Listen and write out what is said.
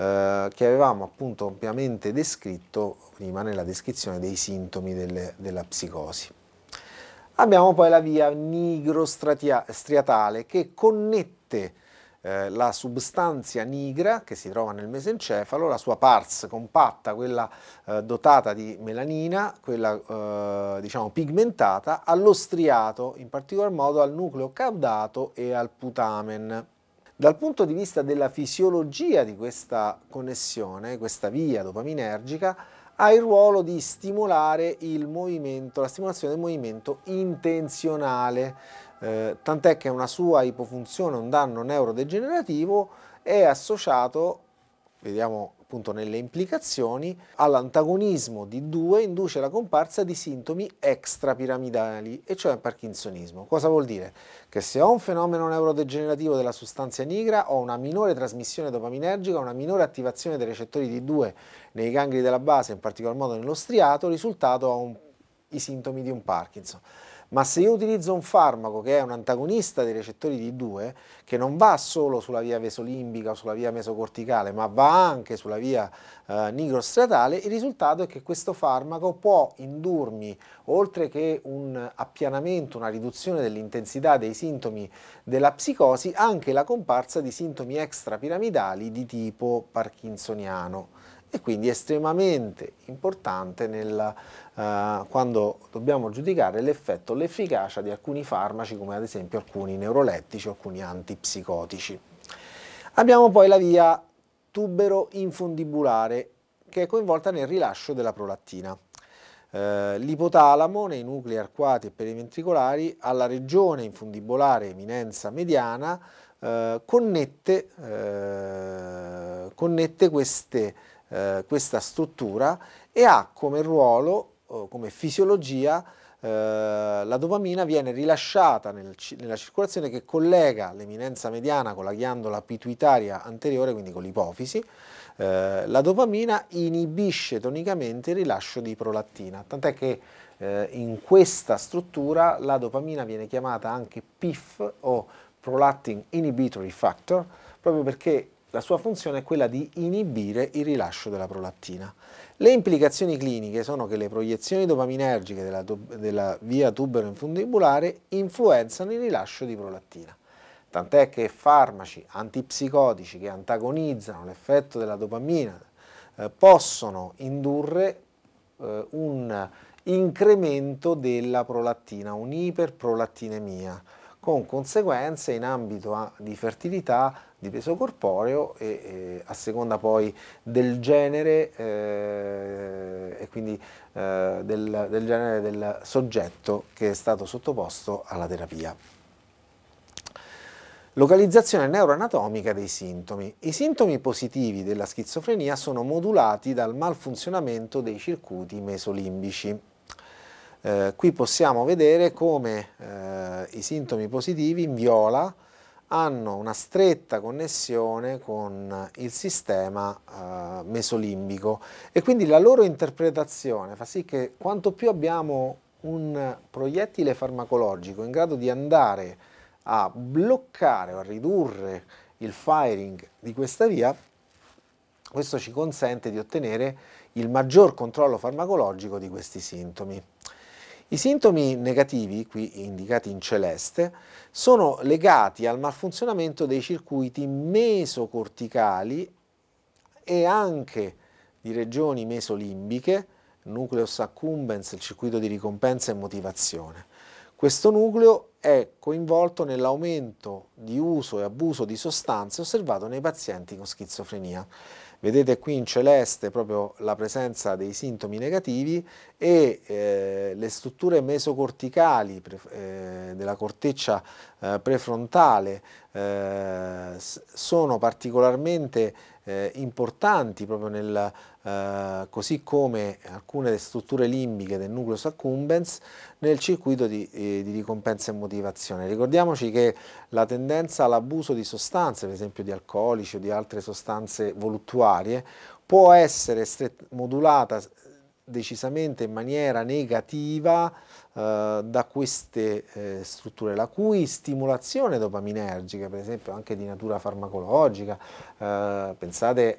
che avevamo appunto ampiamente descritto prima nella descrizione dei sintomi della psicosi. Abbiamo poi la via nigrostriatale che connette la substanza nigra che si trova nel mesencefalo, la sua pars compatta, quella dotata di melanina, quella diciamo pigmentata, allo striato, in particolar modo al nucleo caudato e al putamen. Dal punto di vista della fisiologia di questa connessione, questa via dopaminergica ha il ruolo di stimolare il movimento, la stimolazione del movimento intenzionale, tant'è che una sua ipofunzione, un danno neurodegenerativo, è associato, vediamo appunto nelle implicazioni, all'antagonismo di 2 induce la comparsa di sintomi extrapiramidali, e cioè il parkinsonismo. Cosa vuol dire? Che se ho un fenomeno neurodegenerativo della sostanza nigra ho una minore trasmissione dopaminergica, una minore attivazione dei recettori D2 nei gangli della base, in particolar modo nello striato, risultato ho i sintomi di un Parkinson. Ma se io utilizzo un farmaco che è un antagonista dei recettori D2, che non va solo sulla via vasolimbica o sulla via mesocorticale, ma va anche sulla via nigrostriatale, il risultato è che questo farmaco può indurmi, oltre che un appianamento, una riduzione dell'intensità dei sintomi della psicosi, anche la comparsa di sintomi extrapiramidali di tipo parkinsoniano. E quindi è estremamente importante quando dobbiamo giudicare l'effetto, l'efficacia di alcuni farmaci, come ad esempio alcuni neurolettici o alcuni antipsicotici. Abbiamo poi la via tubero-infundibulare, che è coinvolta nel rilascio della prolattina. L'ipotalamo, nei nuclei arcuati e periventricolari, alla regione infundibolare eminenza mediana, connette questa struttura e ha come ruolo, come fisiologia, la dopamina viene rilasciata nella circolazione che collega l'eminenza mediana con la ghiandola pituitaria anteriore, quindi con l'ipofisi. La dopamina inibisce tonicamente il rilascio di prolattina, tant'è che in questa struttura la dopamina viene chiamata anche PIF o Prolactin Inhibitory Factor, proprio perché la sua funzione è quella di inibire il rilascio della prolattina. Le implicazioni cliniche sono che le proiezioni dopaminergiche della via tubero-infundibulare influenzano il rilascio di prolattina. Tant'è che farmaci antipsicotici che antagonizzano l'effetto della dopamina possono indurre un incremento della prolattina, un'iperprolattinemia, con conseguenze in ambito di fertilità, di peso corporeo e a seconda poi del genere e quindi del genere del soggetto che è stato sottoposto alla terapia. Localizzazione neuroanatomica dei sintomi. I sintomi positivi della schizofrenia sono modulati dal malfunzionamento dei circuiti mesolimbici. Qui possiamo vedere come i sintomi positivi in viola hanno una stretta connessione con il sistema mesolimbico e quindi la loro interpretazione fa sì che quanto più abbiamo un proiettile farmacologico in grado di andare a bloccare o a ridurre il firing di questa via, questo ci consente di ottenere il maggior controllo farmacologico di questi sintomi. I sintomi negativi, qui indicati in celeste, sono legati al malfunzionamento dei circuiti mesocorticali e anche di regioni mesolimbiche, nucleus accumbens, il circuito di ricompensa e motivazione. Questo nucleo è coinvolto nell'aumento di uso e abuso di sostanze osservato nei pazienti con schizofrenia. Vedete qui in celeste proprio la presenza dei sintomi negativi e le strutture mesocorticali della corteccia prefrontale sono particolarmente importanti proprio così come alcune strutture limbiche del nucleus accumbens nel circuito di ricompensa e motivazione. Ricordiamoci che la tendenza all'abuso di sostanze, per esempio di alcolici o di altre sostanze voluttuarie, può essere modulata decisamente in maniera negativa da queste strutture, la cui stimolazione dopaminergica, per esempio anche di natura farmacologica, pensate